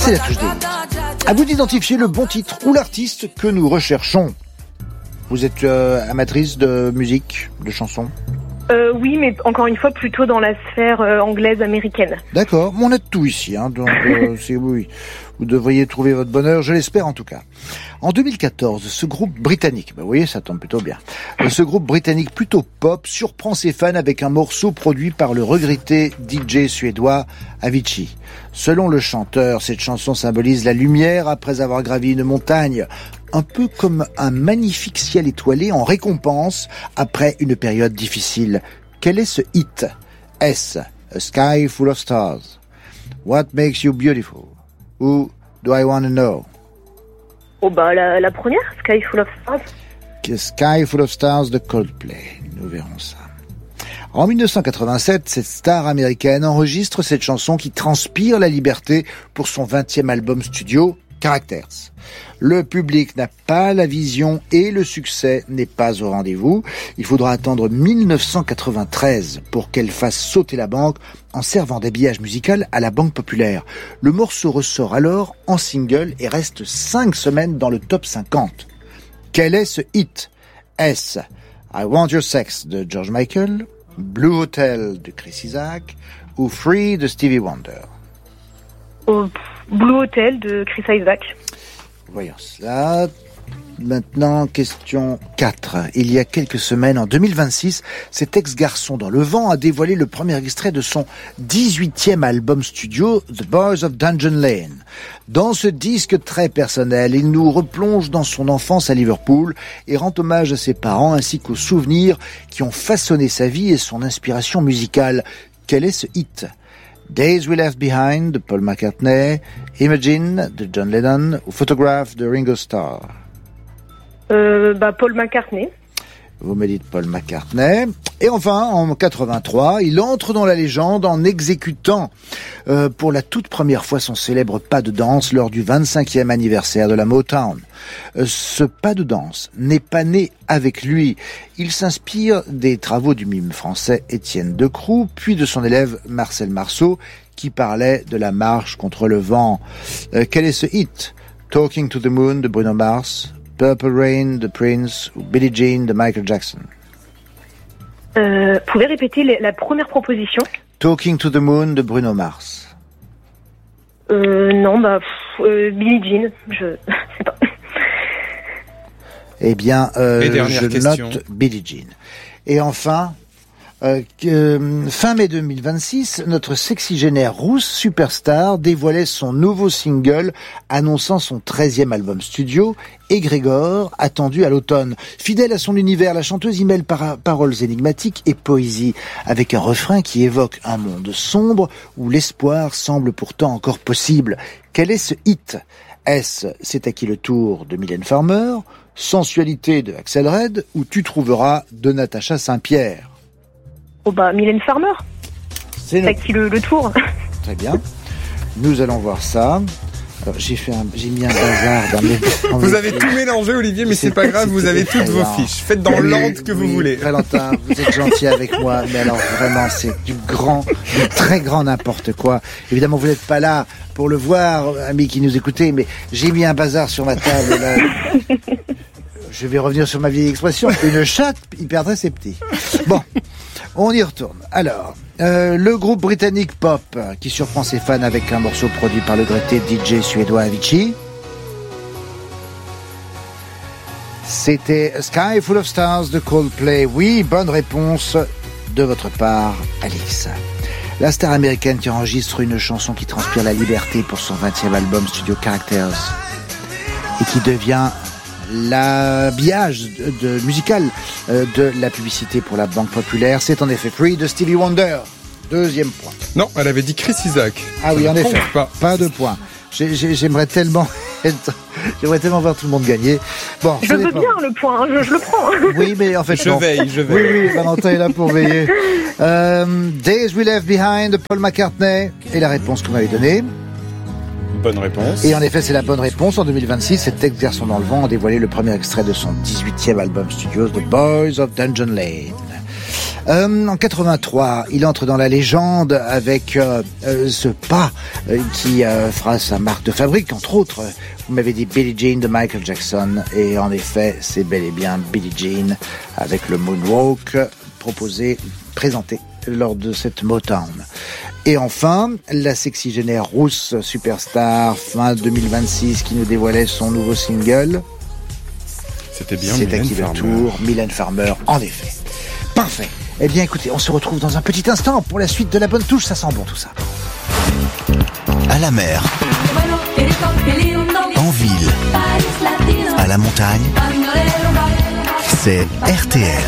c'est la touche des hits. À vous d'identifier le bon titre ou l'artiste que nous recherchons. Vous êtes amatrice de musique, de chansons ? Oui, mais encore une fois, plutôt dans la sphère anglaise-américaine. D'accord, on a de tout ici, hein, donc oui. Vous devriez trouver votre bonheur, je l'espère en tout cas. En 2014, ce groupe britannique, vous voyez, ça tombe plutôt bien. Ce groupe britannique plutôt pop surprend ses fans avec un morceau produit par le regretté DJ suédois Avicii. Selon le chanteur, cette chanson symbolise la lumière après avoir gravi une montagne, un peu comme un magnifique ciel étoilé en récompense après une période difficile. Quel est ce hit ? Est-ce A Sky Full of Stars? What Makes You Beautiful? Ou Do I Want to Know? Oh bah la première, Sky Full of Stars. Sky Full of Stars de Coldplay. Nous verrons ça. En 1987, cette star américaine enregistre cette chanson qui transpire la liberté pour son 20e album studio, Characters. Le public n'a pas la vision et le succès n'est pas au rendez-vous. Il faudra attendre 1993 pour qu'elle fasse sauter la banque en servant d'habillage musical à la Banque Populaire. Le morceau ressort alors en single et reste 5 semaines dans le top 50. Quel est ce hit? Est-ce I Want Your Sex de George Michael, Blue Hotel de Chris Isaak ou Free de Stevie Wonder? Blue Hotel de Chris Isaak. Voyons cela. Maintenant, question 4. Il y a quelques semaines, en 2026, cet ex-garçon dans le vent a dévoilé le premier extrait de son 18e album studio, The Boys of Dungeon Lane. Dans ce disque très personnel, il nous replonge dans son enfance à Liverpool et rend hommage à ses parents ainsi qu'aux souvenirs qui ont façonné sa vie et son inspiration musicale. Quel est ce hit ? Days We Left Behind de Paul McCartney, Imagine de John Lennon ou Photograph de Ringo Starr? Paul McCartney. Vous me dites Paul McCartney. Et enfin, en 83, il entre dans la légende en exécutant pour la toute première fois son célèbre pas de danse lors du 25e anniversaire de la Motown. Ce pas de danse n'est pas né avec lui. Il s'inspire des travaux du mime français Étienne Decroux, puis de son élève Marcel Marceau, qui parlait de la marche contre le vent. Quel est ce hit? Talking to the Moon de Bruno Mars, Purple Rain de Prince ou Billie Jean de Michael Jackson? Pouvez répéter la première proposition? Talking to the Moon de Bruno Mars. Non, Billie Jean, je sais pas. Eh bien, je question. note Billie Jean. Et enfin, fin mai 2026, notre sexygénaire rousse superstar dévoilait son nouveau single annonçant son 13e album studio, Égrégore, attendu à l'automne. Fidèle à son univers, la chanteuse y mêle paroles énigmatiques et poésie, avec un refrain qui évoque un monde sombre où l'espoir semble pourtant encore possible. Quel est ce hit? Est-ce C'est à qui le tour de Mylène Farmer, Sensualité de Axel Red ou Tu trouveras de Natacha Saint-Pierre? Mylène Farmer. C'est à qui le tour. Très bien. Nous allons voir ça. Alors, j'ai mis un bazar dans mes... Vous avez tout mélangé, Olivier, mais c'est pas grave, vous avez toutes vos fiches. Faites dans l'ordre que vous voulez. Valentin, vous êtes gentil avec moi, mais alors vraiment, c'est du très grand n'importe quoi. Évidemment, vous n'êtes pas là pour le voir, amis qui nous écoutez, mais j'ai mis un bazar sur ma table, là. Je vais revenir sur ma vieille expression. Une chatte y perdrait ses petits. Bon, on y retourne. Alors, le groupe britannique pop qui surprend ses fans avec un morceau produit par le regretté DJ suédois Avicii. C'était Sky Full of Stars de Coldplay. Oui, bonne réponse de votre part, Alix. La star américaine qui enregistre une chanson qui transpire la liberté pour son 20e album studio Characters et qui devient l'habillage musical de la publicité pour la Banque Populaire. C'est en effet Free de Stevie Wonder. Deuxième point. Non, elle avait dit Chris Isaak. Ah oui, en effet. Pas de point. J'aimerais tellement voir tout le monde gagner. Bon, je veux bien le point, je le prends. Oui, mais en fait, je veille. Oui, Valentin est là pour veiller. Days We Left Behind de Paul McCartney. Et la réponse que vous m'avez donnée? Bonne réponse. Et en effet, c'est la bonne réponse. En 2026, cet ex-garçon dans le vent a dévoilé le premier extrait de son 18e album studio, The Boys of Dungeon Lane. En 83, il entre dans la légende avec ce pas qui fera sa marque de fabrique, entre autres. Vous m'avez dit Billie Jean de Michael Jackson, et en effet, c'est bel et bien Billie Jean avec le Moonwalk présenté lors de cette Motown. Et enfin, la sexygénaire rousse superstar fin 2026 qui nous dévoilait son nouveau single. C'était bien. C'est à qui le tour, Mylène Farmer, en effet. Parfait. Eh bien écoutez, on se retrouve dans un petit instant pour la suite de La Bonne Touche, ça sent bon tout ça. À la mer, en ville, à la montagne, c'est RTL.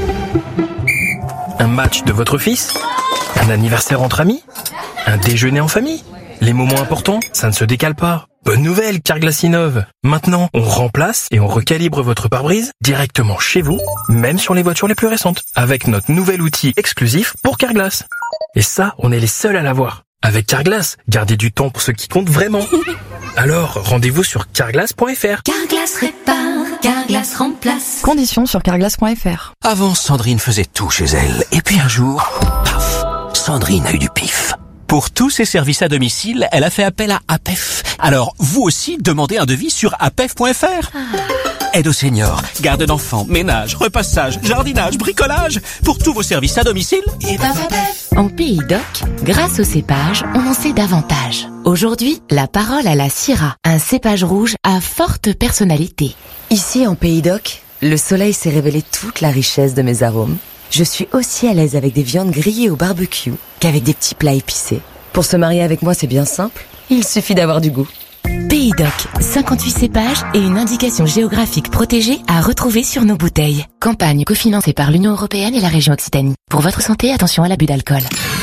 Un match de votre fils? Un anniversaire entre amis? Un déjeuner en famille? Les moments importants, ça ne se décale pas. Bonne nouvelle, Carglass innove. Maintenant, on remplace et on recalibre votre pare-brise directement chez vous, même sur les voitures les plus récentes, avec notre nouvel outil exclusif pour Carglass. Et ça, on est les seuls à l'avoir. Avec Carglass, gardez du temps pour ce qui compte vraiment. Alors, rendez-vous sur carglass.fr. Carglass répare, Carglass remplace. Conditions sur carglass.fr. Avant, Sandrine faisait tout chez elle. Et puis un jour, paf, Sandrine a eu du pif. Pour tous ses services à domicile, elle a fait appel à APEF. Alors, vous aussi, demandez un devis sur apef.fr. Aide aux seniors, garde d'enfants, ménage, repassage, jardinage, bricolage. Pour tous vos services à domicile, et ben APEF. En Pays Doc, grâce au cépage, on en sait davantage. Aujourd'hui, la parole à la Syrah, un cépage rouge à forte personnalité. Ici, en Pays Doc, le soleil s'est révélé toute la richesse de mes arômes. Je suis aussi à l'aise avec des viandes grillées au barbecue qu'avec des petits plats épicés. Pour se marier avec moi, c'est bien simple. Il suffit d'avoir du goût. Pays Doc, 58 cépages et une indication géographique protégée à retrouver sur nos bouteilles. Campagne cofinancée par l'Union européenne et la région Occitanie. Pour votre santé, attention à l'abus d'alcool.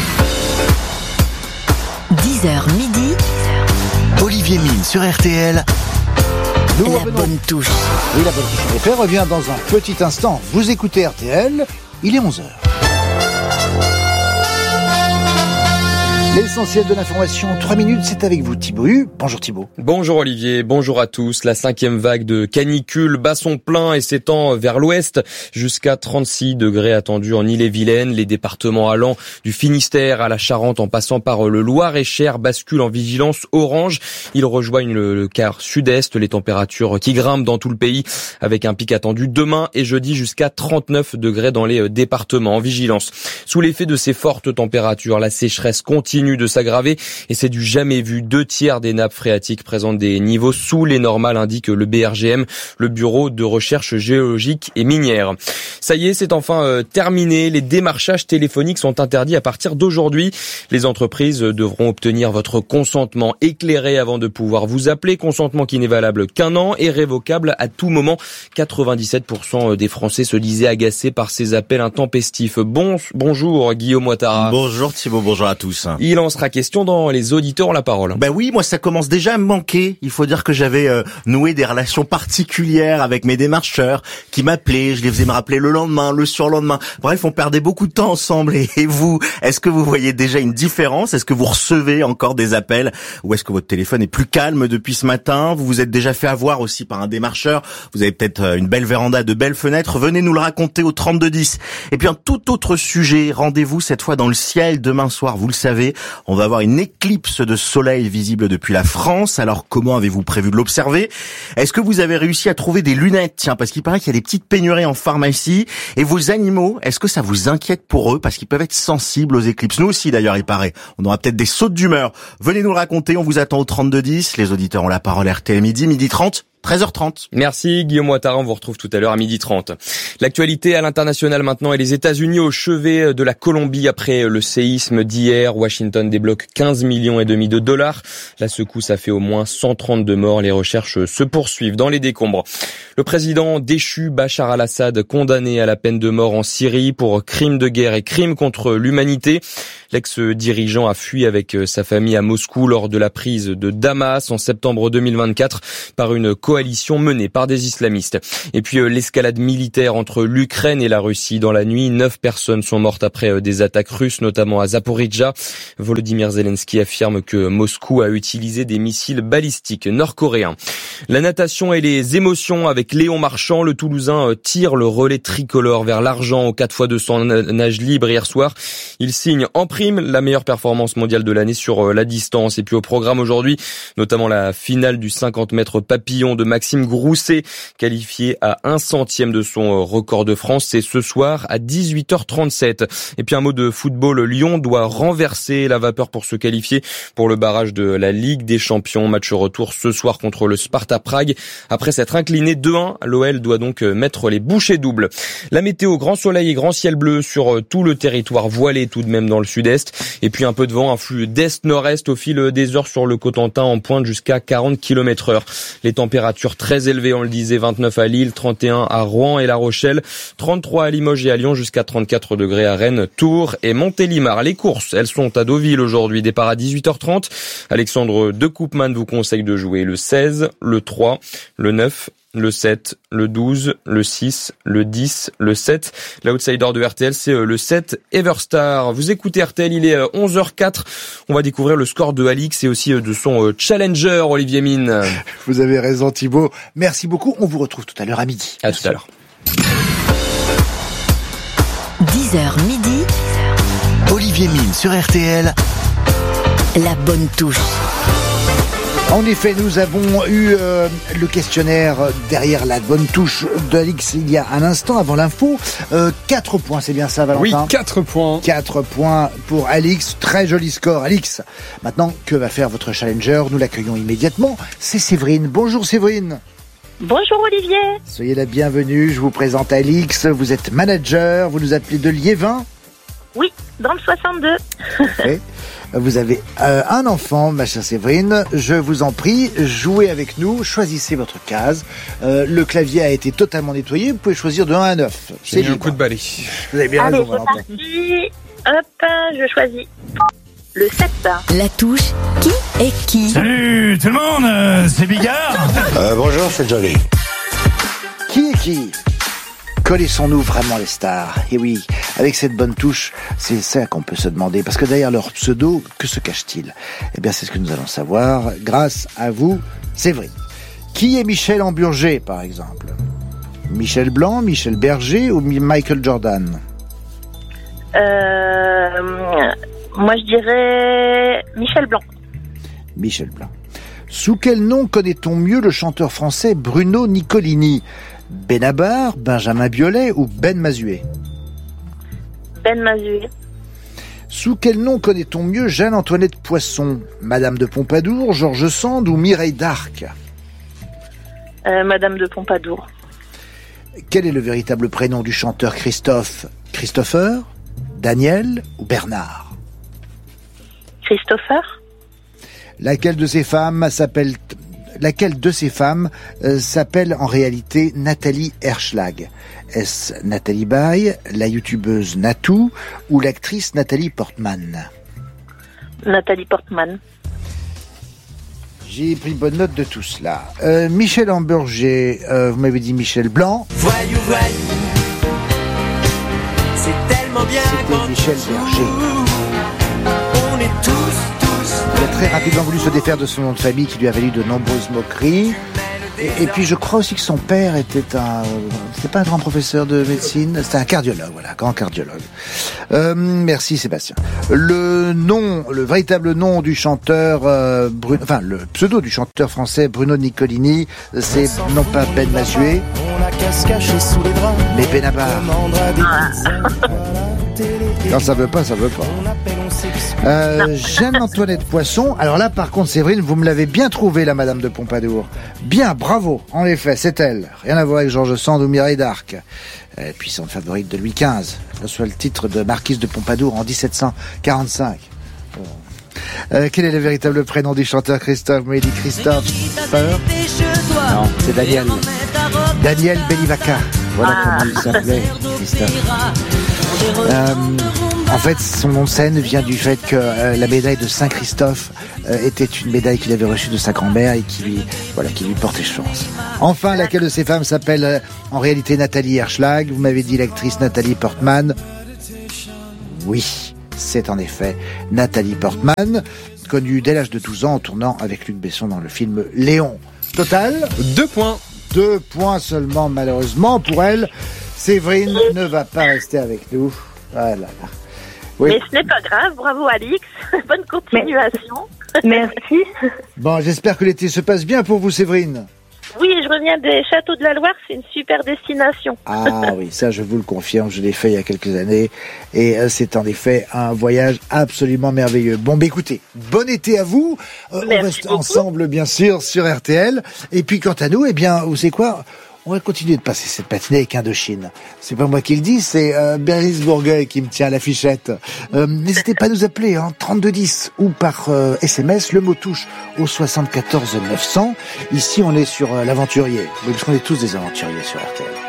10h midi. Olivier Mine sur RTL. La Bonne Touche. Oui, La Bonne Touche. RTL revient dans un petit instant. Vous écoutez RTL, il est 11h. L'essentiel de l'information, 3 minutes, c'est avec vous Thibaut. Bonjour Thibaut. Bonjour Olivier, bonjour à tous. La 5e vague de canicule bat son plein et s'étend vers l'ouest. Jusqu'à 36 degrés attendus en Ille-et-Vilaine. Les départements allant du Finistère à la Charente en passant par le Loir-et-Cher basculent en vigilance orange. Ils rejoignent le quart sud-est. Les températures qui grimpent dans tout le pays avec un pic attendu demain et jeudi jusqu'à 39 degrés dans les départements en vigilance. Sous l'effet de ces fortes températures, la sécheresse continue de s'aggraver et c'est du jamais vu. 2/3 des nappes phréatiques présentent des niveaux sous les normales, indique le BRGM, le Bureau de recherche géologique et minière. Ça y est, c'est enfin terminé. Les démarchages téléphoniques sont interdits à partir d'aujourd'hui. Les entreprises devront obtenir votre consentement éclairé avant de pouvoir vous appeler. Consentement qui n'est valable qu'un an et révocable à tout moment. 97% des Français se disaient agacés par ces appels intempestifs. Bonjour Guillaume Ouattara. Bonjour Thibaut, bonjour à tous. Il en sera question dans Les auditeurs ont la parole. Ben oui, moi ça commence déjà à me manquer. Il faut dire que j'avais noué des relations particulières avec mes démarcheurs qui m'appelaient, je les faisais me rappeler le lendemain, le surlendemain. Bref, on perdait beaucoup de temps ensemble. Et vous, est-ce que vous voyez déjà une différence? Est-ce que vous recevez encore des appels? Ou est-ce que votre téléphone est plus calme depuis ce matin? Vous vous êtes déjà fait avoir aussi par un démarcheur? Vous avez peut-être une belle véranda, de belles fenêtres? Venez nous le raconter au 3210. Et puis un tout autre sujet, rendez-vous cette fois dans le ciel demain soir, vous le savez. On va avoir une éclipse de soleil visible depuis la France. Alors comment avez-vous prévu de l'observer? Est-ce que vous avez réussi à trouver des lunettes? Tiens, parce qu'il paraît qu'il y a des petites pénuries en pharmacie. Et vos animaux, est-ce que ça vous inquiète pour eux? Parce qu'ils peuvent être sensibles aux éclipses. Nous aussi d'ailleurs, il paraît. On aura peut-être des sautes d'humeur. Venez nous le raconter, on vous attend au 3210. Les auditeurs ont la parole RTL midi 30. 13h30. Merci Guillaume Ouattara, on vous retrouve tout à l'heure à 12h30. L'actualité à l'international maintenant et les États-Unis au chevet de la Colombie après le séisme d'hier. Washington débloque 15,5 millions de dollars. La secousse a fait au moins 132 morts. Les recherches se poursuivent dans les décombres. Le président déchu Bachar al-Assad condamné à la peine de mort en Syrie pour crimes de guerre et crimes contre l'humanité. L'ex-dirigeant a fui avec sa famille à Moscou lors de la prise de Damas en septembre 2024 par une coalition menée par des islamistes. Et puis l'escalade militaire entre l'Ukraine et la Russie dans la nuit. 9 personnes sont mortes après des attaques russes, notamment à Zaporijjia. Volodymyr Zelensky affirme que Moscou a utilisé des missiles balistiques nord-coréens. La natation et les émotions avec Léon Marchand. Le Toulousain tire le relais tricolore vers l'argent au 4x200 nage libre hier soir. Il signe en prime la meilleure performance mondiale de l'année sur la distance. Et puis au programme aujourd'hui, notamment la finale du 50 mètres papillon de Maxime Grousset, qualifié à 1/100 de son record de France. C'est ce soir à 18h37. Et puis un mot de football. Lyon doit renverser la vapeur pour se qualifier pour le barrage de la Ligue des Champions. Match retour ce soir contre le Sparta Prague. Après s'être incliné 2-1, l'OL doit donc mettre les bouchées doubles. La météo, grand soleil et grand ciel bleu sur tout le territoire, voilé tout de même dans le sud-est. Et puis un peu de vent, un flux d'est-nord-est au fil des heures sur le Cotentin en pointe jusqu'à 40 km/h. Les températures très élevées, on le disait, 29 à Lille, 31 à Rouen et La Rochelle, 33 à Limoges et à Lyon, jusqu'à 34 degrés à Rennes, Tours et Montélimar. Les courses, elles sont à Deauville aujourd'hui, départ à 18h30. Alexandre de Koopman vous conseille de jouer le 16, le 3, le 9, le 7, le 12, le 6, le 10, le 7. L'outsider de RTL, c'est le 7 Everstar. Vous écoutez RTL, il est 11h04. On va découvrir le score de Alix et aussi de son challenger, Olivier Mine. Vous avez raison Thibaut. Merci beaucoup. On vous retrouve tout à l'heure à midi. À tout à l'heure. 10h midi. Olivier Mine sur RTL. La bonne touche. En effet, nous avons eu le questionnaire derrière la bonne touche d'Alix il y a un instant avant l'info. 4 points, c'est bien ça Valentin ? Oui, 4 points. 4 points pour Alix, très joli score Alix. Maintenant, que va faire votre challenger ? Nous l'accueillons immédiatement, c'est Séverine. Bonjour Séverine. Bonjour Olivier. Soyez la bienvenue, je vous présente Alix, vous êtes manager, vous nous appelez de Liévin ? Oui, dans le 62. Parfait. Vous avez un enfant, ma chère Séverine. Je vous en prie, jouez avec nous. Choisissez votre case. Le clavier a été totalement nettoyé. Vous pouvez choisir de 1 à 9. C'est un coup de balai. Vous avez bien Allez, raison, c'est Valentin. parti. Hop, je choisis le 7. La touche qui est qui ? Salut tout le monde, c'est Bigard. Bonjour, c'est Johnny. Qui est qui ? Connaissons-nous vraiment les stars ? Et oui, avec cette bonne touche, c'est ça qu'on peut se demander. Parce que derrière leur pseudo, que se cache-t-il ? Eh bien, c'est ce que nous allons savoir grâce à vous, Séverine. Qui est Michel Amburger, par exemple ? Michel Blanc, Michel Berger ou Michael Jordan ? Moi, je dirais Michel Blanc. Michel Blanc. Sous quel nom connaît-on mieux le chanteur français Bruno Nicolini ? Benabar, Benjamin Biolay ou Ben Mazué ? Ben Mazué. Sous quel nom connaît-on mieux Jeanne-Antoinette Poisson ? Madame de Pompadour, Georges Sand ou Mireille d'Arc ? Madame de Pompadour. Quel est le véritable prénom du chanteur Christophe ? Christopher, Daniel ou Bernard ? Christopher. Laquelle de ces femmes s'appelle en réalité Nathalie Herschlag ? Est-ce Nathalie Baye, la youtubeuse Natou ou l'actrice Nathalie Portman ? Nathalie Portman. J'ai pris bonne note de tout cela. Michel Amburger, vous m'avez dit Michel Blanc. Voyou, voyou, c'est tellement bien. C'était Michel Berger. On est tous. Il a très rapidement voulu se défaire de son nom de famille qui lui a valu de nombreuses moqueries. Et puis je crois aussi que son père c'était pas un grand professeur de médecine, c'était un cardiologue, voilà, grand cardiologue. Merci Sébastien. Le véritable nom du chanteur, le pseudo du chanteur français Bruno Nicolini, c'est non pas Ben Mazué, mais Benabar. Non, ça veut pas. Jeanne-Antoinette Poisson. Alors là, par contre, Séverine, vous me l'avez bien trouvé, la Madame de Pompadour. Bien, bravo. En effet, c'est elle. Rien à voir avec Georges Sand ou Mireille d'Arc. Puissante favorite de Louis XV. Reçoit le titre de marquise de Pompadour en 1745. Quel est le véritable prénom du chanteur Christophe ? Vous m'avez dit Christophe Non, c'est Daniel. Daniel Belivaca. Voilà comment il s'appelait, Christophe. En fait, son nom de scène vient du fait que la médaille de Saint-Christophe était une médaille qu'il avait reçue de sa grand-mère et qui lui portait chance. Enfin, laquelle de ces femmes s'appelle en réalité Nathalie Herschlag? Vous m'avez dit l'actrice Nathalie Portman. Oui, c'est en effet Nathalie Portman, connue dès l'âge de 12 ans en tournant avec Luc Besson dans le film Léon. Total 2 points. 2 points seulement, malheureusement pour elle. Séverine ne va pas rester avec nous. Voilà. Oui. Mais ce n'est pas grave, bravo Alix, bonne continuation. Merci. Bon, j'espère que l'été se passe bien pour vous, Séverine. Oui, je reviens des Châteaux de la Loire, c'est une super destination. Ah oui, ça je vous le confirme, je l'ai fait il y a quelques années et c'est en effet un voyage absolument merveilleux. Bon, écoutez, bon été à vous, on reste beaucoup ensemble bien sûr sur RTL et puis quant à nous, eh bien, vous savez quoi ? On va continuer de passer cette matinée avec Indochine. C'est pas moi qui le dis, c'est Bérénice Bourgueil qui me tient à l'affichette. N'hésitez pas à nous appeler, 3210 ou par SMS, le mot touche au 74 900. Ici, on est sur l'aventurier. Oui, parce qu'on est tous des aventuriers sur RTL.